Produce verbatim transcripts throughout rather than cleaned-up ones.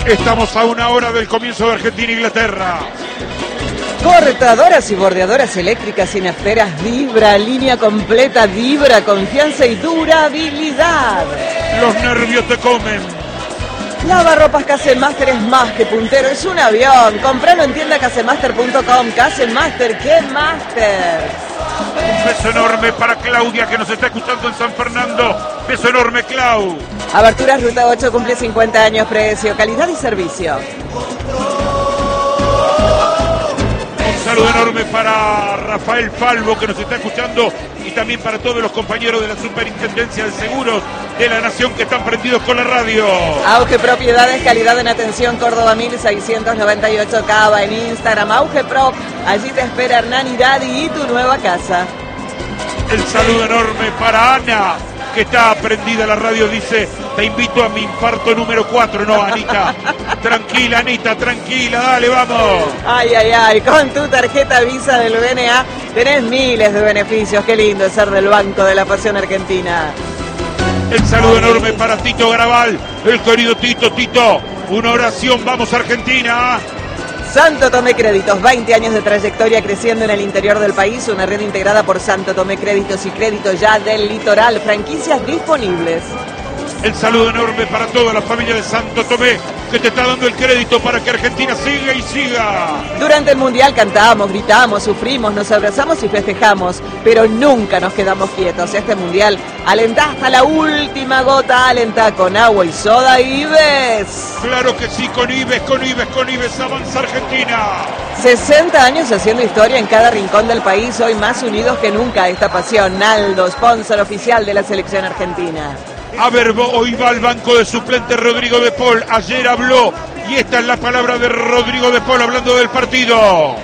Estamos a una hora del comienzo de Argentina-Inglaterra. Cortadoras y bordeadoras eléctricas sin esferas Vibra, línea completa Vibra, confianza y durabilidad. Los nervios te comen. Lavarropas Casemaster es más que puntero, es un avión. Compralo en tienda casemaster punto com. Casemaster, ¿qué master? Un beso enorme para Claudia, que nos está escuchando en San Fernando. Beso enorme, Clau. Aberturas Ruta ocho cumple cincuenta años, precio, calidad y servicio. Un saludo enorme para Rafael Falvo, que nos está escuchando, y también para todos los compañeros de la Superintendencia de Seguros de la Nación que están prendidos con la radio. Auge Propiedades, calidad en atención, Córdoba mil seiscientos noventa y ocho, Cava, en Instagram, Auge Prop. Allí te espera Hernán Iradi y tu nueva casa. El saludo enorme para Ana, que está prendida a la radio, dice: te invito a mi infarto número cuatro. No, Anita, tranquila, Anita, tranquila, dale, vamos. Ay, ay, ay, con tu tarjeta Visa del B N A tenés miles de beneficios. Qué lindo es ser del Banco de la Pasión Argentina. El saludo enorme para Tito Garabal, el querido Tito, Tito, una oración, vamos Argentina. Santo Tomé Créditos, veinte años de trayectoria creciendo en el interior del país, una red integrada por Santo Tomé Créditos y Crédito Ya del Litoral, franquicias disponibles. El saludo enorme para toda la familia de Santo Tomé, que te está dando el crédito para que Argentina siga y siga. Durante el Mundial cantamos, gritamos, sufrimos, nos abrazamos y festejamos, pero nunca nos quedamos quietos. Este Mundial alentá hasta la última gota, alentá con agua y soda Ives. Claro que sí, con Ives, con Ives, con Ives, avanza Argentina. sesenta años haciendo historia en cada rincón del país, hoy más unidos que nunca. Esta pasión, Naldo, sponsor oficial de la selección argentina. A ver, hoy va al banco de suplente Rodrigo de Paul. Ayer habló, y esta es la palabra de Rodrigo de Paul hablando del partido.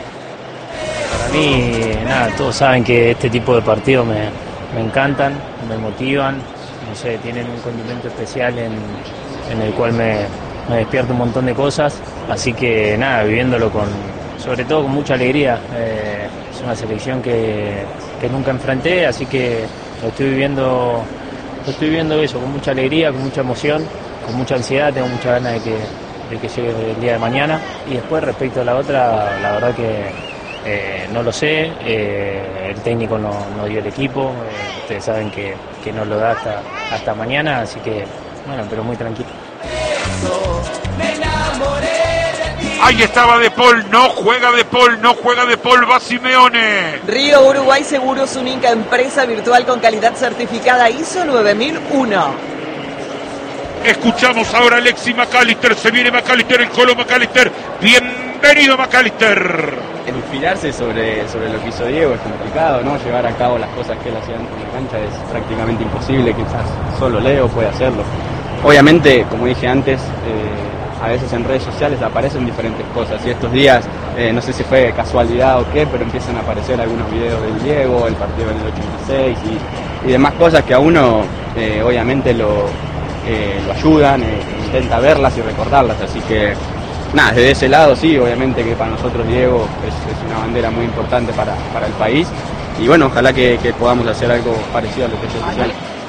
Para mí, nada, todos saben que este tipo de partidos me, me encantan, me motivan, no sé, tienen un condimento especial en, en el cual me, me despierta un montón de cosas, así que nada, viviéndolo con, sobre todo con mucha alegría. Eh, es una selección que, que nunca enfrenté, así que lo estoy viviendo... Lo estoy viendo eso, con mucha alegría, con mucha emoción, con mucha ansiedad, tengo mucha ganas de que, de que llegue el día de mañana. Y después, respecto a la otra, la verdad que eh, no lo sé, eh, el técnico no, no dio el equipo, eh, ustedes saben que, que no lo da hasta, hasta mañana, así que, bueno, pero muy tranquilo. Ahí estaba De Paul, no juega De Paul, no juega De Paul, va Simeone. Río Uruguay Seguros, única empresa virtual con calidad certificada I S O nueve mil uno. Escuchamos ahora a Alexis McAllister, se viene McAllister, el Colo McAllister. Bienvenido McAllister. Inspirarse sobre, sobre lo que hizo Diego es complicado, ¿no? Llevar a cabo las cosas que él hacía en la cancha es prácticamente imposible, quizás solo Leo puede hacerlo. Obviamente, como dije antes, eh, a veces en redes sociales aparecen diferentes cosas y estos días, eh, no sé si fue casualidad o qué, pero empiezan a aparecer algunos videos del Diego, el partido en el ochenta y seis y, y demás cosas que a uno eh, obviamente lo, eh, lo ayudan, eh, intenta verlas y recordarlas, así que nada, desde ese lado sí, obviamente que para nosotros Diego es, es una bandera muy importante para, para el país y bueno, ojalá que, que podamos hacer algo parecido a lo que es oficial.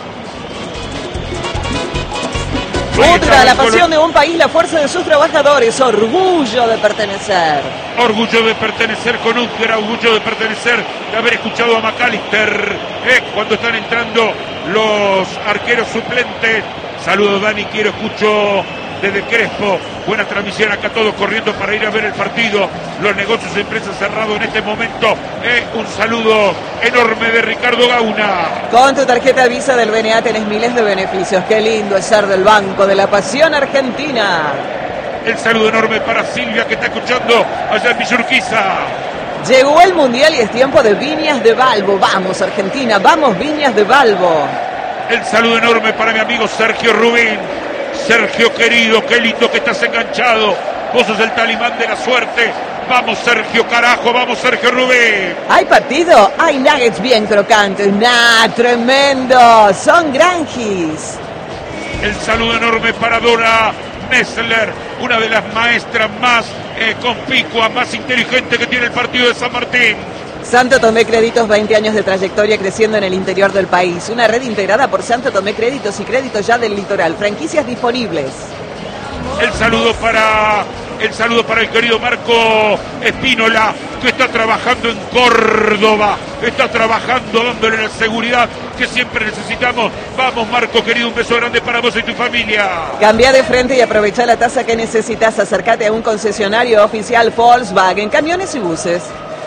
Otra, la pasión de un país, la fuerza de sus trabajadores, orgullo de pertenecer. Orgullo de pertenecer con Útgara, orgullo de pertenecer, de haber escuchado a McAllister eh, cuando están entrando los arqueros suplentes. Saludos Dani, quiero escucho desde Crespo. Buena transmisión acá, todos corriendo para ir a ver el partido. Los negocios de empresa cerrados en este momento. Eh, un saludo enorme de Ricardo Gauna. Con tu tarjeta Visa del B N A tenés miles de beneficios. Qué lindo es ser del Banco de la Pasión Argentina. El saludo enorme para Silvia, que está escuchando allá en Villurquiza. Llegó el Mundial y es tiempo de Viñas de Balbo. Vamos Argentina, vamos Viñas de Balbo. El saludo enorme para mi amigo Sergio Rubín. Sergio querido, qué lindo que estás enganchado. Vos sos el talimán de la suerte. Vamos Sergio, carajo, vamos Sergio Rubén. ¿Hay partido? Hay nuggets bien crocantes. ¡Nah, tremendo! Son granjis. El saludo enorme para Dora Messler, una de las maestras más eh, conspicuas, más inteligentes que tiene el partido de San Martín. Santo Tomé Créditos, veinte años de trayectoria creciendo en el interior del país. Una red integrada por Santo Tomé Créditos y Crédito Ya del Litoral. Franquicias disponibles. El saludo para el saludo para el querido Marco Espínola, que está trabajando en Córdoba, está trabajando dándole la seguridad que siempre necesitamos. Vamos, Marco, querido, un beso grande para vos y tu familia. Cambia de frente y aprovecha la tasa que necesitas. Acércate a un concesionario oficial Volkswagen, camiones y buses.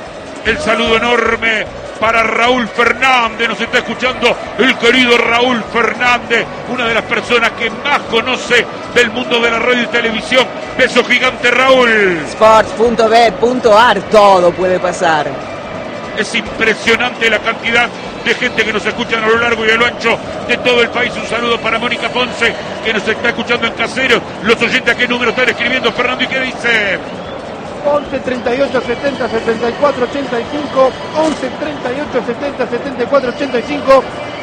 El saludo enorme para Raúl Fernández, nos está escuchando el querido Raúl Fernández, una de las personas que más conoce del mundo de la radio y televisión. Beso gigante, Raúl. Sports punto bet punto ar, todo puede pasar. Es impresionante la cantidad de gente que nos escuchan a lo largo y a lo ancho de todo el país. Un saludo para Mónica Ponce, que nos está escuchando en Caseros. Los oyentes, ¿a qué número están escribiendo, Fernando? ¿Y qué dice? once treinta y ocho setenta setenta y cuatro ochenta y cinco, once treinta y ocho setenta setenta y cuatro ochenta y cinco.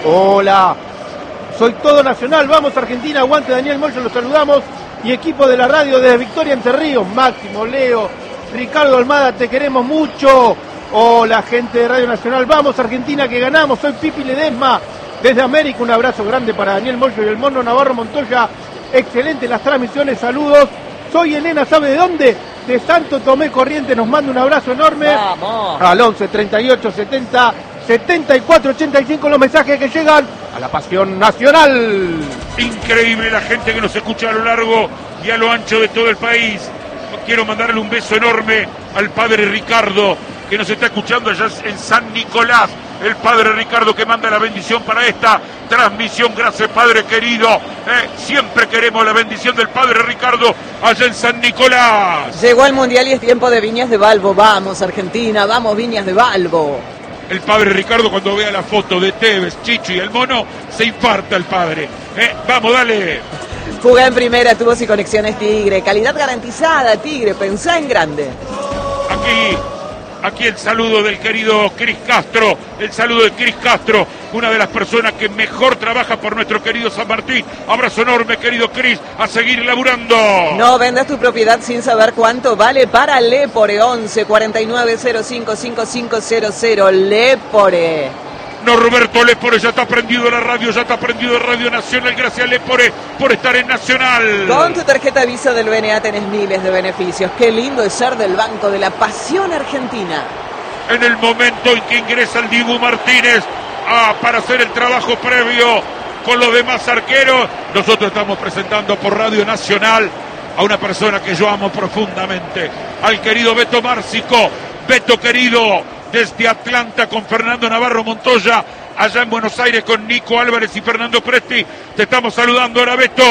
Hola, soy todo nacional, vamos Argentina, aguante Daniel Moyo, los saludamos. Y equipo de la radio desde Victoria Entre Ríos, Máximo, Leo, Ricardo Almada, te queremos mucho. Hola gente de Radio Nacional, vamos Argentina que ganamos, soy Pipi Ledesma desde América, un abrazo grande para Daniel Moyo y el Mono Navarro Montoya, excelente las transmisiones, saludos. Soy Elena, ¿sabe de dónde? De Santo Tomé Corrientes, nos manda un abrazo enorme. Vamos. Al once treinta y ocho setenta setenta y cuatro ochenta y cinco los mensajes que llegan a la pasión nacional. Increíble la gente que nos escucha a lo largo y a lo ancho de todo el país. Quiero mandarle un beso enorme al padre Ricardo, que nos está escuchando allá en San Nicolás. El padre Ricardo que manda la bendición para esta transmisión. Gracias, padre querido. Eh, siempre queremos la bendición del padre Ricardo allá en San Nicolás. Llegó el Mundial y es tiempo de Viñas de Balbo. Vamos, Argentina, vamos, Viñas de Balbo. El padre Ricardo, cuando vea la foto de Tevez, Chicho y el Mono, se infarta el padre. Eh, vamos, dale. Juega en primera, tubos y conexiones Tigre. Calidad garantizada, Tigre. Pensá en grande. Aquí... Aquí el saludo del querido Cris Castro, el saludo de Cris Castro, una de las personas que mejor trabaja por nuestro querido San Martín. Abrazo enorme, querido Cris, a seguir laburando. No vendas tu propiedad sin saber cuánto vale para Lepore, once cuarenta y nueve cero cinco cinco cinco cero cero, Lepore. Norberto Lepore ya está prendido la radio, ya está prendido Radio Nacional. Gracias, Lepore, por estar en Nacional. Con tu tarjeta Visa del B N A tenés miles de beneficios. Qué lindo es ser del Banco de la Pasión Argentina. En el momento en que ingresa el Dibu Martínez ah, para hacer el trabajo previo con los demás arqueros, nosotros estamos presentando por Radio Nacional a una persona que yo amo profundamente, al querido Beto Márcico. Beto querido, desde Atlanta con Fernando Navarro Montoya, allá en Buenos Aires con Nico Álvarez y Fernando Presti. Te estamos saludando ahora, Beto.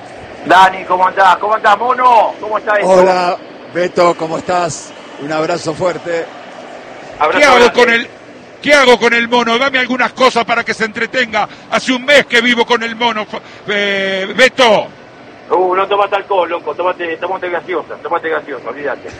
Dani, ¿cómo andás? ¿Cómo andás, Mono? ¿Cómo estás? Hola, Beto, ¿cómo estás? Un abrazo fuerte. Abrazo ¿Qué hago grande. con el, qué hago con el Mono? Dame algunas cosas para que se entretenga. Hace un mes que vivo con el Mono, eh, Beto. Uh, no tomate alcohol, loco. Tomate, tomate gaseosa. Tomate gaseosa, olvídate.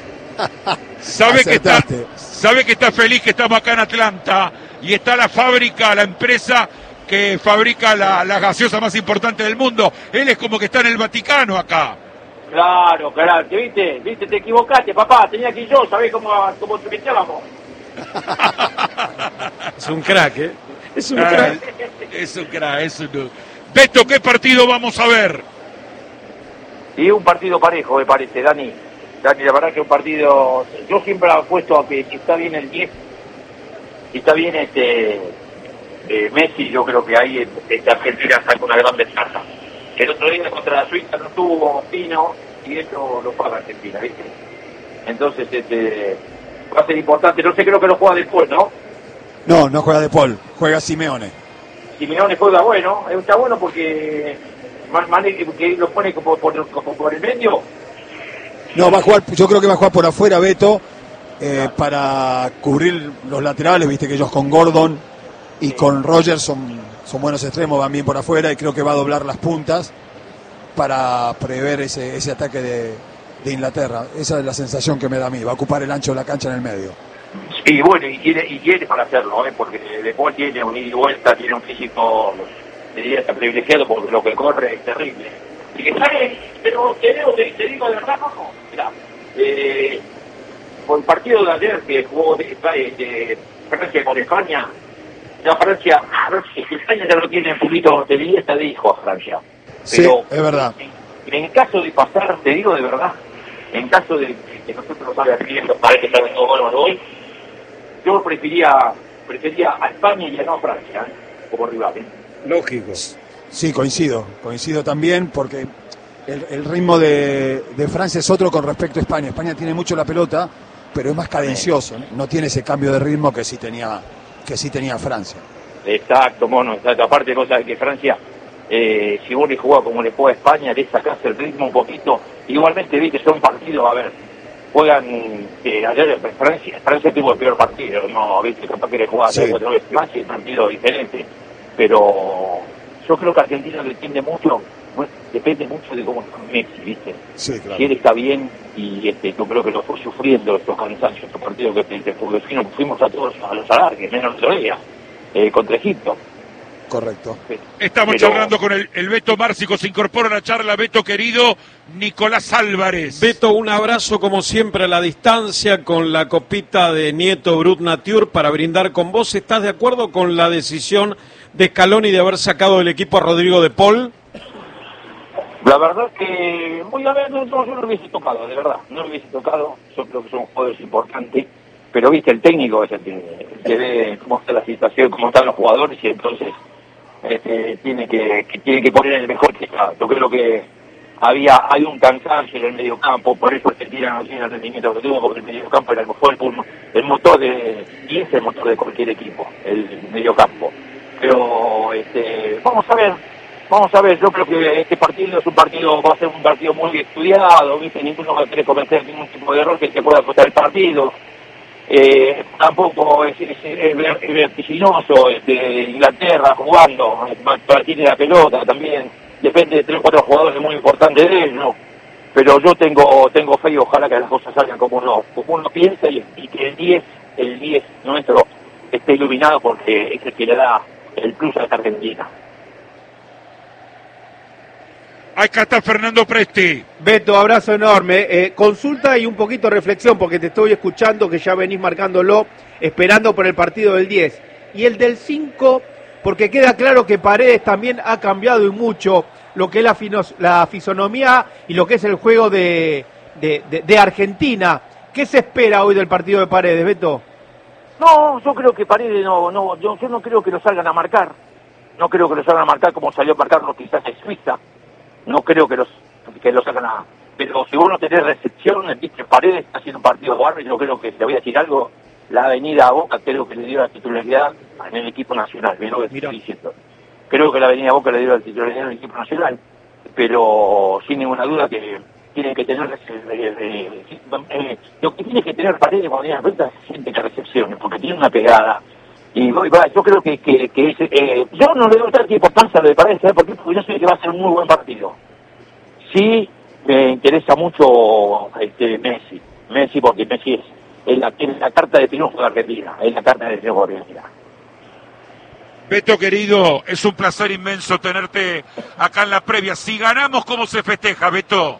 Sabe que, está, Acertaste. sabe que está feliz que estamos acá en Atlanta y está la fábrica, la empresa que fabrica la, la gaseosa más importante del mundo. Él es como que está en el Vaticano acá. Claro, claro. ¿Te viste? ¿Viste? Te equivocaste, papá. Tenía que ir yo. ¿Sabés cómo, cómo te metíamos? Es un crack, ¿eh? Es un crack. Es un crack, es un... Beto, ¿qué partido vamos a ver? Y un partido parejo, me parece, Dani. Dani, la verdad que un partido... Yo siempre apuesto a que si está bien el diez, si está bien este eh, Messi, yo creo que ahí esta Argentina saca una gran ventaja. El otro día contra la Suiza no tuvo Pino y eso lo paga Argentina, ¿viste? Entonces, este va a ser importante. No sé, creo que lo juega después, ¿no? No, no juega De Paul, juega Simeone. Simeone juega bueno, está bueno porque Mane que lo pone como por, como por el medio. No, va a jugar, yo creo que va a jugar por afuera Beto, eh, para cubrir los laterales, viste que ellos con Gordon y con Rogers son, son buenos extremos, van bien por afuera y creo que va a doblar las puntas para prever ese, ese ataque de, de Inglaterra. Esa es la sensación que me da a mí, va a ocupar el ancho de la cancha en el medio. Y bueno, y tiene, y tiene para hacerlo, ¿eh? Porque después tiene un ida y vuelta, tiene un físico, diría, está privilegiado porque lo que corre es terrible. Y que sale, pero te, te, te digo de verdad, no, mira, eh, por el partido de ayer que jugó de, de, de Francia con España, la Francia, Francia, España ya lo tiene un poquito, te diría, está de hijo a Francia. Sí, Pero, es verdad. en caso de pasar, te digo de verdad, en caso de que nosotros salga viendo, parece que está todo bueno hoy, yo prefería, prefería a España y a no a Francia, ¿eh? Como rival. ¿eh? Lógico. Sí, coincido, coincido también porque el, el ritmo de, de Francia es otro con respecto a España. España tiene mucho la pelota, pero es más cadencioso, ¿no? No tiene ese cambio de ritmo que sí tenía, que sí tenía Francia. Exacto, mono, exacto. Aparte, cosa de que Francia, eh, si vos le jugás como le juega a España, le sacás el ritmo un poquito. Igualmente vi que son partidos, a ver, juegan, eh, ayer Francia, Francia tuvo el peor partido, no, viste, capaz que le jugaba Sí. tres o cuatro veces más y el partido diferente. Pero yo creo que Argentina depende mucho, bueno, depende mucho de cómo está Messi, viste. Sí, claro. Si él está bien, y este, yo creo que lo fue sufriendo estos cansancios, estos partidos que, que, porque fuimos, fuimos a todos a los alargues, menos otro día, eh, contra Egipto. Correcto. Estamos Pero- charlando con el, el Beto Márcico, se incorpora a la charla, Beto querido, Nicolás Álvarez. Beto, un abrazo como siempre a la distancia con la copita de Nieto Brut Nature para brindar con vos. ¿Estás de acuerdo con la decisión de Scaloni de haber sacado del equipo a Rodrigo de Paul? La verdad que, muy a ver, no, no, yo no lo hubiese tocado, de verdad, no lo hubiese tocado, yo creo que son jugadores importantes, pero viste, el técnico es el que, que ve cómo está la situación, cómo están los jugadores, y entonces este, tiene que, que tiene que poner el mejor que está. Yo creo que había hay un cansancio en el mediocampo, por eso se tiran así en el rendimiento que tuvo, porque el mediocampo era el mejor, el, el motor de, y es el motor de cualquier equipo, el mediocampo. Pero este, vamos a ver, vamos a ver, yo creo que este partido es un partido, va a ser un partido muy estudiado, ¿viste? Ninguno va a querer cometer ningún tipo de error que te pueda costar el partido. Eh, tampoco es, es, es, es vertiginoso, este, Inglaterra jugando, tiene la pelota también, depende de tres o cuatro jugadores muy importantes de él, ¿no? Pero yo tengo tengo fe y ojalá que las cosas salgan como uno, como uno piensa y, y que el diez, el diez nuestro esté iluminado porque es el que le da el plus a esta Argentina. Acá está Fernando Presti. Beto, abrazo enorme. Eh, consulta y un poquito reflexión, porque te estoy escuchando que ya venís marcándolo, esperando por el partido del diez. Y el del cinco, porque queda claro que Paredes también ha cambiado y mucho lo que es la, finos, la fisonomía y lo que es el juego de, de, de, de Argentina. ¿Qué se espera hoy del partido de Paredes, Beto? No, yo creo que Paredes no, no, yo, yo no creo que lo salgan a marcar. No creo que lo salgan a marcar como salió a marcarlo quizás en Suiza. No creo que los que lo sacan a... Pero si vos no tenés recepción, viste, Paredes está haciendo un partido bárbaro, yo creo que, te voy a decir algo, la avenida a Boca creo que le dio la titularidad en el equipo nacional, ¿ves lo que estoy diciendo? Creo que la avenida Boca le dio la titularidad en el equipo nacional, pero sin ninguna duda que tiene que tener... Eh, eh, eh, lo que tiene que tener Paredes cuando viene a la vuelta es gente que recepcione, porque tiene una pegada. Y yo creo que, que, que es, eh, yo no le doy tanta importancia a lo de Paredes, ¿sabes por qué? Porque yo sé que va a ser un muy buen partido. Sí, me interesa mucho este, Messi, Messi porque Messi es, es, la, es la carta de triunfo de Argentina, es la carta de triunfo de Argentina. Beto querido, es un placer inmenso tenerte acá en la previa. Si ganamos, ¿cómo se festeja, Beto?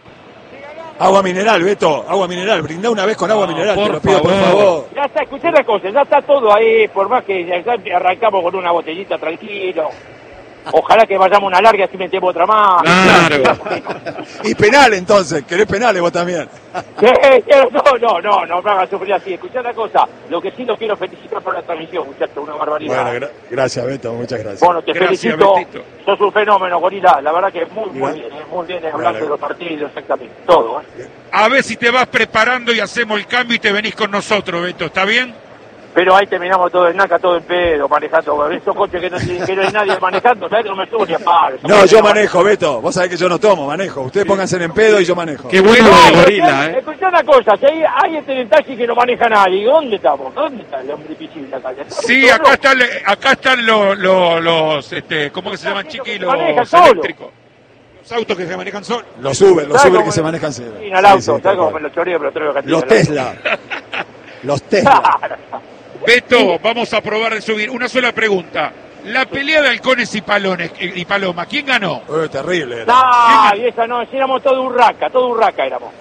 Agua mineral, Beto, agua mineral. Brindá una vez con agua No, mineral, por te lo pido, favor. por favor. Ya está, escuché la cosa, ya está todo ahí, por más que ya arrancamos con una botellita tranquilo. Ojalá que vayamos una larga así metemos otra más. Claro. Y penal entonces, querés penales vos también. No, no, no, no me hagas sufrir así. Escuchá la cosa, lo que sí lo quiero felicitar por la transmisión, muchachos, una barbaridad. Bueno, gra- gracias Beto, muchas gracias. Bueno, te Gracias, felicito, Betito. sos un fenómeno, Gorila, la verdad que muy, muy Gra- bien, eh, muy bien hablando Bueno. de los partidos, exactamente, todo. ¿eh? A ver si te vas preparando y hacemos el cambio y te venís con nosotros, Beto, ¿está bien? Pero ahí terminamos todo en naca, todo en pedo, manejando, esos coches que no, tienen- que no hay nadie manejando, ¿sabes? No me subo ni a palo. No, yo manejo, Beto. Vos sabés que yo no tomo, manejo. Ustedes pónganse en pedo y yo manejo. Qué bueno lo de Gorila, ¿eh? Escuchá una cosa, si hay, hay este en el taxi que no maneja nadie, ¿dónde estamos? ¿Dónde está el hombre invisible acá? Sí, acá están, acá están los, los, los este, ¿cómo que se llaman, chiqui? Los Maneja solo. eléctricos. Los autos que se manejan solos. Los Uber, los ¿Sabes Uber cómo que se me- manejan cero. Sí, al Sí, auto, sí, ¿sabes tal cómo cual. me lo choreo, pero traigo que Los Tesla. Los Tesla. Beto, vamos a probar de subir. Una sola pregunta. La pelea de halcones y palones y paloma, ¿quién ganó? Eh, terrible. era. No, y esa no, si éramos todo urraca, todo urraca éramos.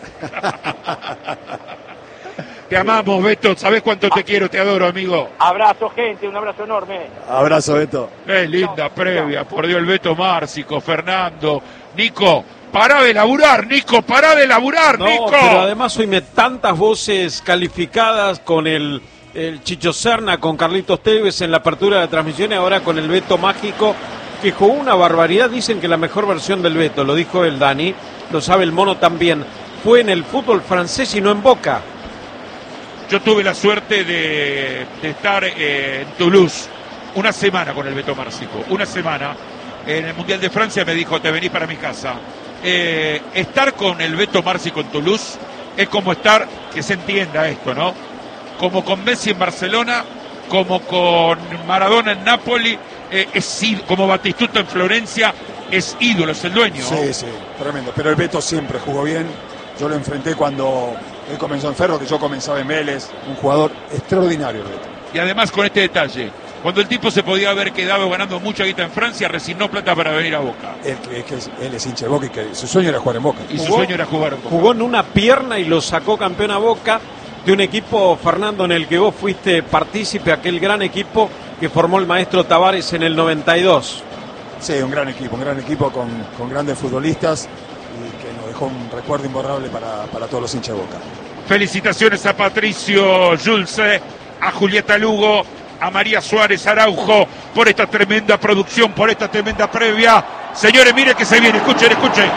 Te amamos, Beto. ¿Sabés cuánto te quiero? Te adoro, amigo. Abrazo, gente, un abrazo enorme. Abrazo, Beto. Qué linda previa. Por Dios, el Beto Márcico, Fernando. Nico, Pará de laburar, Nico, pará de laburar, No, Nico. pero además oíme tantas voces calificadas con el, el Chicho Serna, con Carlitos Tevez en la apertura de la transmisión y ahora con el Beto Mágico, que jugó una barbaridad. Dicen que la mejor versión del Beto, lo dijo el Dani, lo sabe el Mono también, fue en el fútbol francés y no en Boca. Yo tuve la suerte de, de estar eh, en Toulouse una semana con el Beto Márcico, una semana. En el Mundial de Francia me dijo, te venís para mi casa. Eh, estar con el Beto Márcico en Toulouse es como estar, que se entienda esto, ¿no? Como con Messi en Barcelona, como con Maradona en Nápoli, eh, es, como Batistuta en Florencia, es ídolo, es el dueño. Sí, sí, tremendo. Pero el Beto siempre jugó bien. Yo lo enfrenté cuando él comenzó en Ferro, que yo comenzaba en Vélez. Un jugador extraordinario, el Beto. Y además con este detalle, cuando el tipo se podía haber quedado ganando mucha guita en Francia, resignó plata para venir a Boca. Él, es que es, él es hincha de Boca y que su sueño era jugar en Boca. Y su sueño era jugar en Boca. Jugó en una pierna y lo sacó campeón a Boca de un equipo, Fernando, en el que vos fuiste partícipe, aquel gran equipo que formó el maestro Tavares en el noventa y dos. Sí, un gran equipo, un gran equipo con, con grandes futbolistas y que nos dejó un recuerdo imborrable para, para todos los hinchas de Boca. Felicitaciones a Patricio Julce, a Julieta Lugo, a María Suárez Araujo por esta tremenda producción, por esta tremenda previa. Señores, miren que se viene, escuchen, escuchen.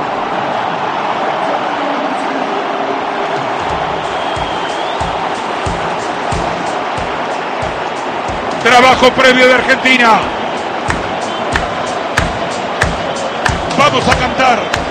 Trabajo previo de Argentina. Vamos a cantar.